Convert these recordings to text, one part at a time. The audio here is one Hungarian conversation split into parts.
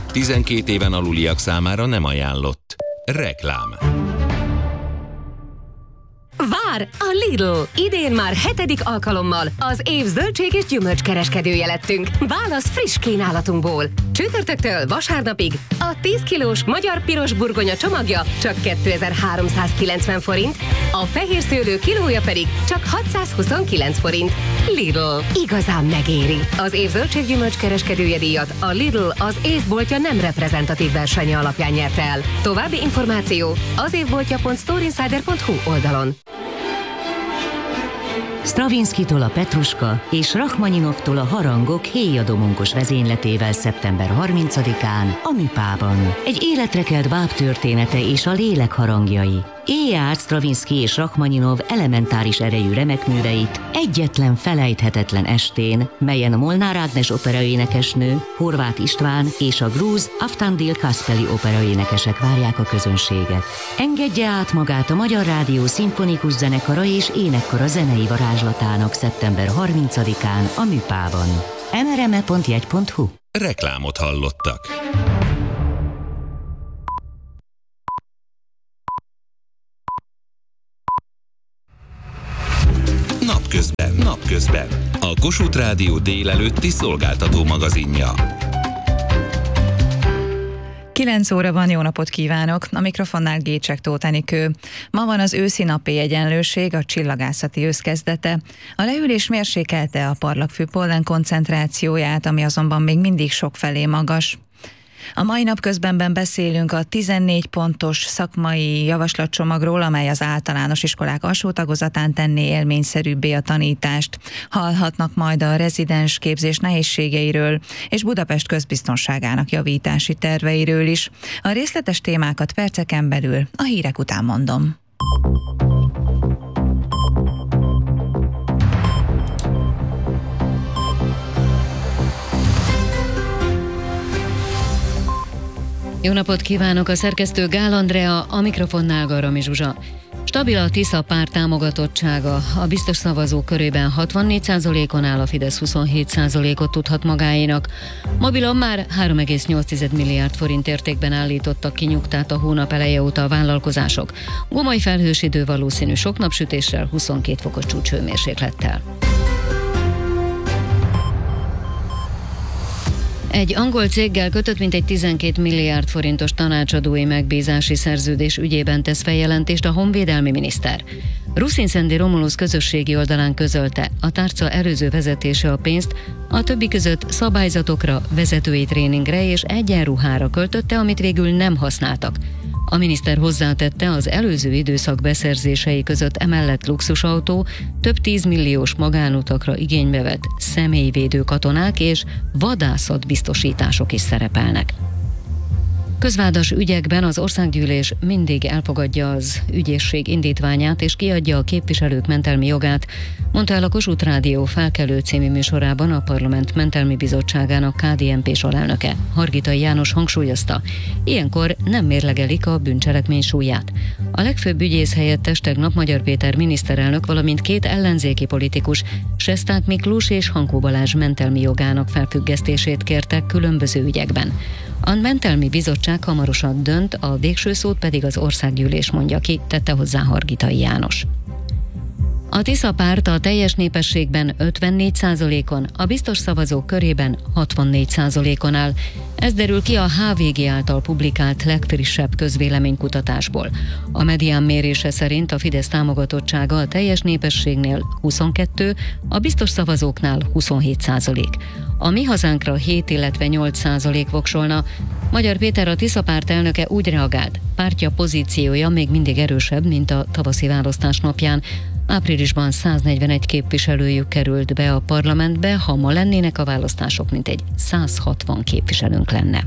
12 éven aluliak számára nem ajánlott. Reklám. Vár a Lidl! Idén már 7. alkalommal az év zöldség és gyümölcskereskedője lettünk. Válasz friss kínálatunkból. Csütörtöktől vasárnapig a 10 kilós magyar piros burgonya csomagja csak 2390 forint, a fehér szőlő kilója pedig csak 629 forint. Lidl. Igazán megéri. Az év zöldség gyümölcskereskedője díjat a Lidl az évboltja nem reprezentatív versenye alapján nyerte el. További információ az évboltja.storeinsider.hu oldalon. Stravinskitól a Petruska és Rachmaninovtól a Harangok héjadomonkos vezényletével szeptember 30-án a Műpában. Egy életre kelt báb története és a lélek harangjai. Élje át Stravinski és Rachmaninov elementáris erejű remekműveit egyetlen felejthetetlen estén, melyen Molnár Ágnes operaénekesnő, Horváth István és a grúz Aftandil Kaspeli operaénekesek várják a közönséget. Engedje át magát a Magyar Rádió szimfonikus zenekara és énekkara zenei varázslatának szeptember 30-án a Műpában. mrme.jegy.hu. Reklámot hallottak. Napközben. A Kossuth Rádió délelőtti szolgáltató magazinja. 9 óra van, jó napot kívánok! A mikrofonnál Gécsek Tóth Enikő. Ma van az őszi napi egyenlőség, a csillagászati ősz kezdete. A lehűlés mérsékelte a parlagfű pollen koncentrációját, ami azonban még mindig sokfelé magas. A mai napközbenben beszélünk a 14 pontos szakmai javaslatcsomagról, amely az általános iskolák alsó tagozatán tenné élményszerűbbé a tanítást. Hallhatnak majd a rezidens képzés nehézségeiről és Budapest közbiztonságának javítási terveiről is. A részletes témákat perceken belül a hírek után mondom. Jó napot kívánok, a szerkesztő Gál Andrea, a mikrofonnál Garami Zsuzsa. Stabil a Tisza párt támogatottsága. A biztos szavazók körében 64%-on áll, a Fidesz 27%-ot tudhat magáénak. Mobilon már 3,8 milliárd forint értékben állítottak ki nyugtát a hónap eleje óta a vállalkozások. Gomoly felhős idő valószínű, sok napsütéssel, 22 fokos csúcshőmérséklettel. Egy angol céggel kötött mintegy 12 milliárd forintos tanácsadói megbízási szerződés ügyében tesz feljelentést a honvédelmi miniszter. Ruszin Szendi Romulusz közösségi oldalán közölte, a tárca előző vezetése a pénzt a többi között szabályzatokra, vezetői tréningre és egyenruhára költötte, amit végül nem használtak. A miniszter hozzátette, az előző időszak beszerzései között emellett luxusautó, több 10 milliós magánutakra igénybe vett személyvédő katonák és vadászatbiztosítások is szerepelnek. Közvádas ügyekben az országgyűlés mindig elfogadja az ügyészség indítványát és kiadja a képviselők mentelmi jogát, mondta el a Kossuth Rádió Felkelő című műsorában a Parlament Mentelmi Bizottságának KDNP-s alelnöke. Hargitai János hangsúlyozta, ilyenkor nem mérlegelik a bűncselekmény súlyát. A legfőbb ügyész helyettes tegnap Magyar Péter miniszterelnök, valamint 2 ellenzéki politikus, Sesták Miklós és Hankó Balázs mentelmi jogának felfüggesztését kértek különböző ügyekben. A mentelmi bizottság hamarosan dönt, a végső szót pedig az országgyűlés mondja ki, tette hozzá Hargitai János. A Tisza párt a teljes népességben 54%-on, a biztos szavazók körében 64%-on áll. Ez derül ki a HVG által publikált legfrissebb közvéleménykutatásból. A Medián mérése szerint a Fidesz támogatottsága a teljes népességnél 22, a biztos szavazóknál 27%. A Mi Hazánkra 7, illetve 8% voksolna. Magyar Péter, a Tisza párt elnöke úgy reagált, pártja pozíciója még mindig erősebb, mint a tavaszi választás napján. Áprilisban 141 képviselőjük került be a parlamentbe, ha ma lennének a választások, mintegy 160 képviselőnk lenne.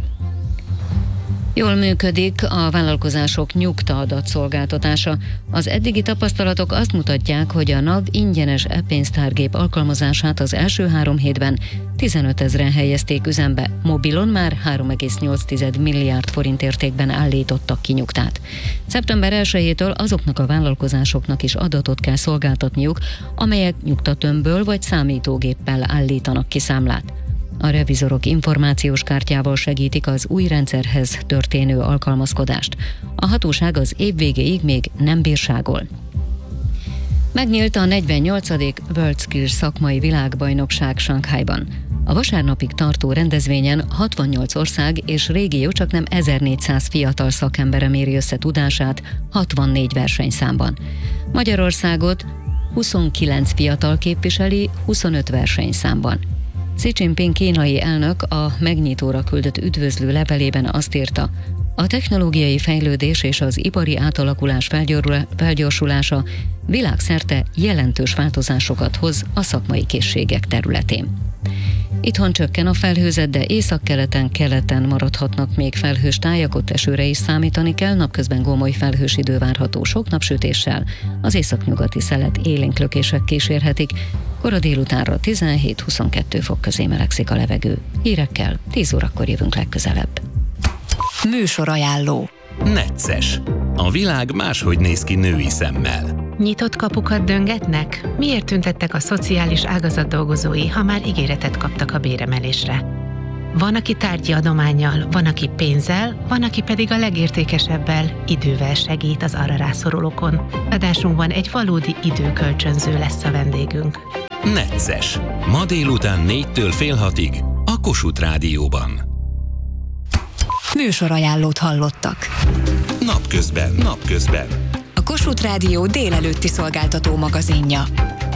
Jól működik a vállalkozások nyugta-adatszolgáltatása. Az eddigi tapasztalatok azt mutatják, hogy a NAV ingyenes e-pénztárgép alkalmazását az első 3 hétben 15 000-en helyezték üzembe. Mobilon már 3,8 milliárd forint értékben állítottak ki nyugtát. Szeptember 1-től azoknak a vállalkozásoknak is adatot kell szolgáltatniuk, amelyek nyugtatömbből vagy számítógéppel állítanak ki számlát. A revizorok információs kártyával segítik az új rendszerhez történő alkalmazkodást. A hatóság az év végéig még nem bírságol. Megnyílt a 48. WorldSkills szakmai világbajnokság Sanghajban. A vasárnapig tartó rendezvényen 68 ország és régió csaknem 1400 fiatal szakembere méri össze tudását 64 versenyszámban. Magyarországot 29 fiatal képviseli 25 versenyszámban. Xi Jinping kínai elnök a megnyitóra küldött üdvözlő levelében azt írta, a technológiai fejlődés és az ipari átalakulás felgyorsulása világszerte jelentős változásokat hoz a szakmai készségek területén. Itthon csökken a felhőzet, de északkeleten maradhatnak még felhős tájak, ott esőre is számítani kell, napközben gomoly felhős idő várható sok napsütéssel, az északnyugati szelet élénk lökések kísérhetik, kora délutánra 17-22 fok közé melegszik a levegő. Hírekkel 10 órakor jövünk legközelebb. Műsorajánló. Necces. A világ máshogy néz ki női szemmel. Nyitott kapukat döngetnek? Miért tüntettek a szociális ágazat dolgozói, ha már ígéretet kaptak a béremelésre? Van, aki tárgyi adománnyal, van, aki pénzzel, van, aki pedig a legértékesebbel, idővel segít az arra rászorulókon. Adásunkban egy valódi időkölcsönző lesz a vendégünk. Necces. Ma délután 4-től fél 6-ig a Kossuth Rádióban. Műsorajánlót hallottak. Napközben. A Kossuth Rádió délelőtti szolgáltató magazinja.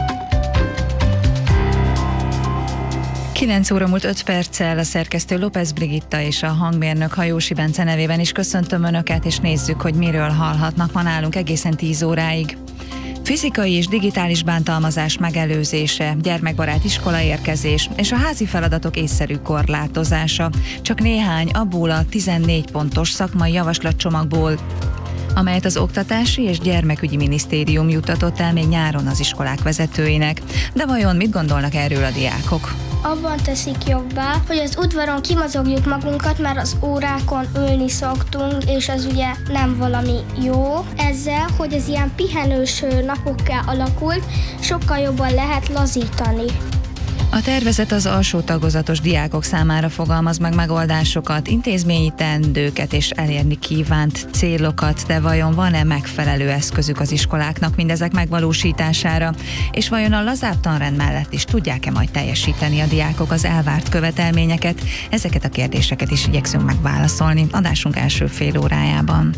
9 óra múlt 5 perccel, a szerkesztő López Brigitta és a hangmérnök Hajósi Bence nevében is köszöntöm Önöket, és nézzük, hogy miről hallhatnak ma nálunk egészen 10 óráig. Fizikai és digitális bántalmazás megelőzése, gyermekbarát iskolaérkezés és a házi feladatok észszerű korlátozása. Csak néhány abból a 14 pontos szakmai javaslatcsomagból, amelyet az Oktatási és Gyermekügyi Minisztérium juttatott el még nyáron az iskolák vezetőinek. De vajon mit gondolnak erről a diákok? Abban teszik jobbá, hogy az udvaron kimozogjuk magunkat, mert az órákon ülni szoktunk, és ez ugye nem valami jó. Ezzel, hogy ez ilyen pihenős napokká alakult, sokkal jobban lehet lazítani. A tervezet az alsó tagozatos diákok számára fogalmaz meg megoldásokat, intézményi teendőket és elérni kívánt célokat, de vajon van-e megfelelő eszközük az iskoláknak mindezek megvalósítására, és vajon a lazább tanrend mellett is tudják-e majd teljesíteni a diákok az elvárt követelményeket? Ezeket a kérdéseket is igyekszünk megválaszolni adásunk első fél órájában.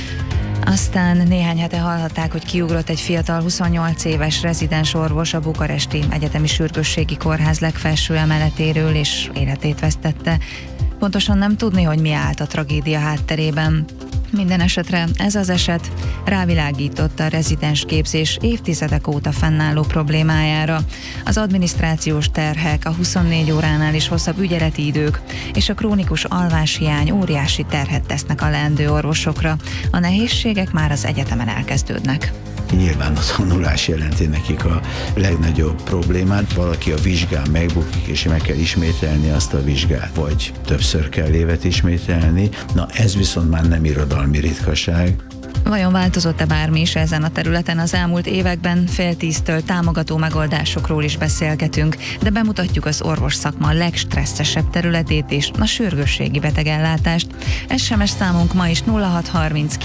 Aztán néhány hete hallhatták, hogy kiugrott egy fiatal 28 éves rezidens orvos a bukaresti egyetemi sürgősségi kórház legfelső emeletéről, és életét vesztette. Pontosan nem tudni, hogy mi állt a tragédia hátterében. Minden esetre ez az eset rávilágított a rezidens képzés évtizedek óta fennálló problémájára. Az adminisztrációs terhek, a 24 óránál is hosszabb ügyeleti idők és a krónikus alváshiány óriási terhet tesznek a leendő orvosokra. A nehézségek már az egyetemen elkezdődnek. Nyilván a tanulás jelenti nekik a legnagyobb problémát. Valaki a vizsgán megbukik, és meg kell ismételni azt a vizsgát, vagy többször kell évet ismételni. Na, ez viszont már nem irodalmi ritkaság. Vajon változott-e bármi is ezen a területen az elmúlt években? Fél 10-től támogató megoldásokról is beszélgetünk, de bemutatjuk az orvos szakma legstresszesebb területét és a sürgősségi betegellátást. SMS számunk ma is 0630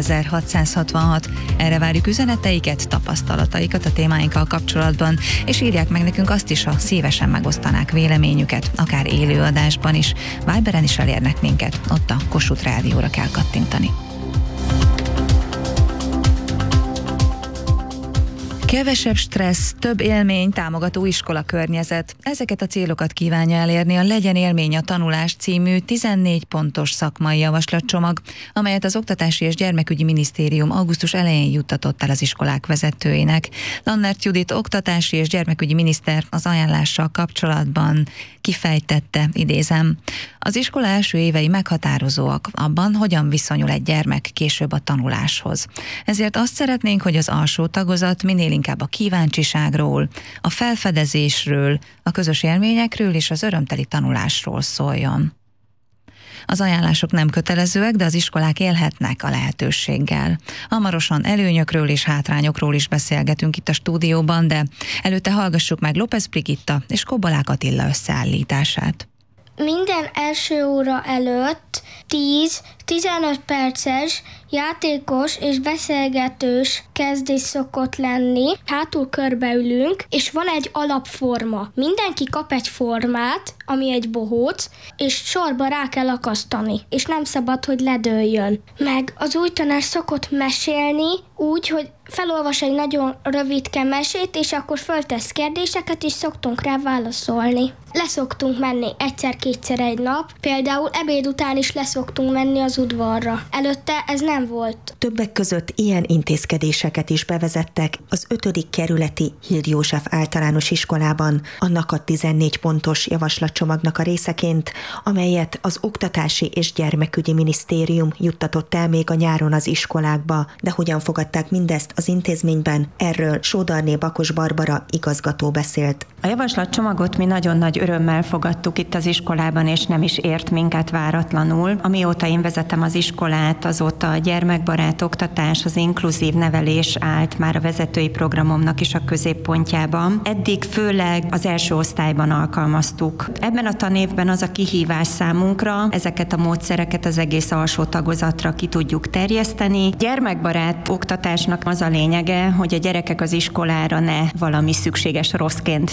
9666. Erre várjuk üzeneteiket, tapasztalataikat a témáinkkal kapcsolatban, és írják meg nekünk azt is, ha szívesen megosztanák véleményüket, akár élőadásban is. Viberen is elérnek minket, ott a Kossuth Rádióra kell kattintani. Kevesebb stressz, több élmény, támogató iskola környezet. Ezeket a célokat kívánja elérni a Legyen élmény a tanulás című 14 pontos szakmai javaslatcsomag, amelyet az Oktatási és Gyermekügyi Minisztérium augusztus elején juttatott el az iskolák vezetőinek. Lannert Judit oktatási és gyermekügyi miniszter az ajánlással kapcsolatban kifejtette, idézem, az iskola első évei meghatározóak abban, hogyan viszonyul egy gyermek később a tanuláshoz. Ezért azt szeretnénk, hogy az alsó tagozat minél inkább a kíváncsiságról, a felfedezésről, a közös élményekről és az örömteli tanulásról szóljon. Az ajánlások nem kötelezőek, de az iskolák élhetnek a lehetőséggel. Hamarosan előnyökről és hátrányokról is beszélgetünk itt a stúdióban, de előtte hallgassuk meg López Brigitta és Kobolák Attila összeállítását. Minden első óra előtt 10-15 perces játékos és beszélgetős kezdés szokott lenni. Hátul körbeülünk, és van egy alapforma. Mindenki kap egy formát, ami egy bohóc, és sorba rá kell akasztani, és nem szabad, hogy ledőljön. Meg az új tanár szokott mesélni úgy, hogy felolvas egy nagyon rövidke mesét, és akkor föltesz kérdéseket, és szoktunk rá válaszolni. Leszoktunk menni egyszer-kétszer egy nap, például ebéd után is leszoktunk menni az udvarra. Előtte ez nem volt. Többek között ilyen intézkedéseket is bevezettek az 5. kerületi Hild József általános iskolában, annak a 14 pontos javaslatcsomagnak a részeként, amelyet az Oktatási és Gyermekügyi Minisztérium juttatott el még a nyáron az iskolákba, de hogyan fogadták mindezt az intézményben, erről Sódarné Bakos Barbara igazgató beszélt. A javaslatcsomagot mi nagyon nagy örömmel fogadtuk itt az iskolában, és nem is ért minket váratlanul. Amióta én vezetem az iskolát, azóta a gyermekbarát oktatás, az inkluzív nevelés állt már a vezetői programomnak is a középpontjában. Eddig főleg az első osztályban alkalmaztuk. Ebben a tanévben az a kihívás számunkra, ezeket a módszereket az egész alsó tagozatra ki tudjuk terjeszteni. Gyermekbarát oktatásnak az a lényege, hogy a gyerekek az iskolára ne valami szükséges rosszként